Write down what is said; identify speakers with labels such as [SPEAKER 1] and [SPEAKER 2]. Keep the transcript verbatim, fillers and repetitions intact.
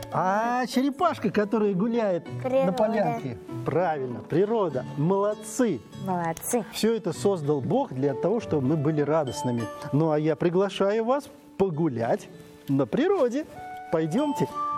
[SPEAKER 1] А черепашка, которая гуляет
[SPEAKER 2] Природа.
[SPEAKER 1] на полянке. Правильно, природа. Молодцы.
[SPEAKER 2] Молодцы.
[SPEAKER 1] Все это создал Бог для того, чтобы мы были радостными. Ну а я приглашаю вас погулять на природе. Пойдемте.